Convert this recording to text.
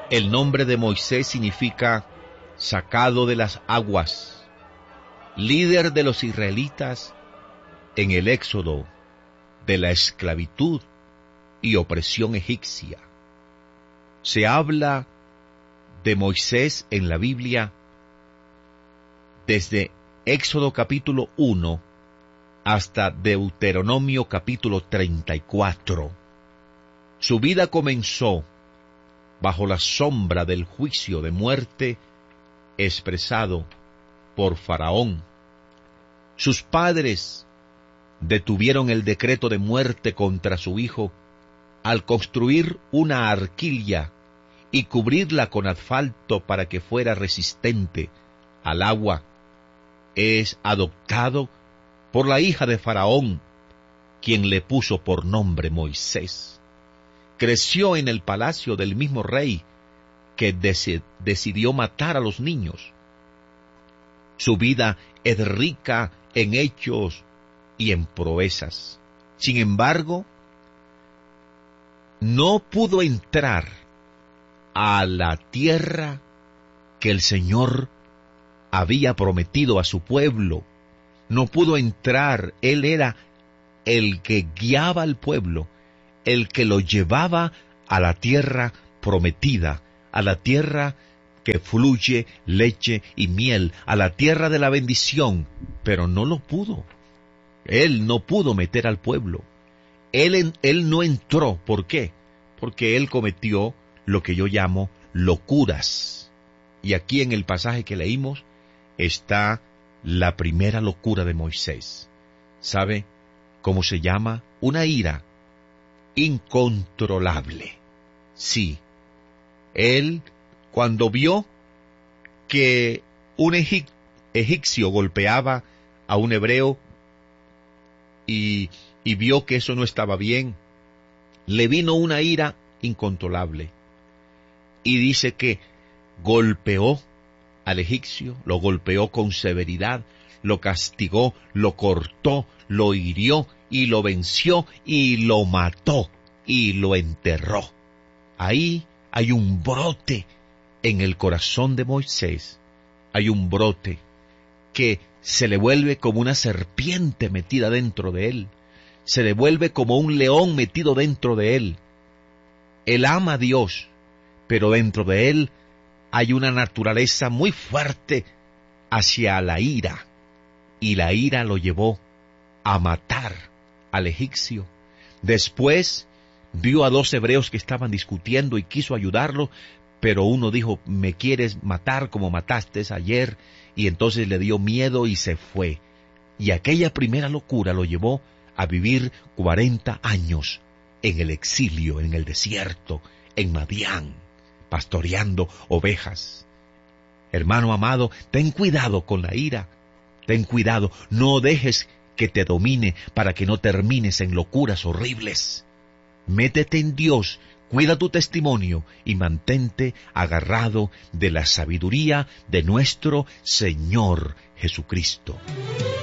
El nombre de Moisés significa sacado de las aguas, líder de los israelitas en el éxodo de la esclavitud y opresión egipcia. Se habla de Moisés en la Biblia desde Éxodo capítulo 1 hasta Deuteronomio capítulo 34. Su vida comenzó bajo la sombra del juicio de muerte expresado por Faraón. Sus padres detuvieron el decreto de muerte contra su hijo al construir una arquilla y cubrirla con asfalto para que fuera resistente al agua. Es adoptado por la hija de Faraón, quien le puso por nombre Moisés. Creció en el palacio del mismo rey que decidió matar a los niños. Su vida es rica en hechos y en proezas. Sin embargo, no pudo entrar a la tierra que el Señor había prometido a su pueblo. No pudo entrar. Él era el que guiaba al pueblo, el que lo llevaba a la tierra prometida, a la tierra que fluye leche y miel, a la tierra de la bendición, pero no lo pudo. Él no pudo meter al pueblo. Él no entró. ¿Por qué? Porque él cometió lo que yo llamo locuras. Y aquí en el pasaje que leímos está la primera locura de Moisés. ¿Sabe cómo se llama? Una ira incontrolable. Sí, él cuando vio que un egipcio golpeaba a un hebreo y vio que eso no estaba bien, le vino una ira incontrolable. Y dice que golpeó al egipcio, lo golpeó con severidad, lo castigó, lo cortó, lo hirió y lo venció y lo mató y lo enterró. Ahí hay un brote en el corazón de Moisés. Hay un brote que se le vuelve como una serpiente metida dentro de él. Se le vuelve como un león metido dentro de él. Él ama a Dios, pero dentro de él hay una naturaleza muy fuerte hacia la ira. Y la ira lo llevó a matar al egipcio. Después vio a dos hebreos que estaban discutiendo y quiso ayudarlo, pero uno dijo, me quieres matar como mataste ayer, y entonces le dio miedo y se fue. Y aquella primera locura lo llevó a vivir 40 años en el exilio, en el desierto, en Madián, pastoreando ovejas. Hermano amado, ten cuidado con la ira, ten cuidado, no dejes que te domine para que no termines en locuras horribles. Métete en Dios, cuida tu testimonio y mantente agarrado de la sabiduría de nuestro Señor Jesucristo.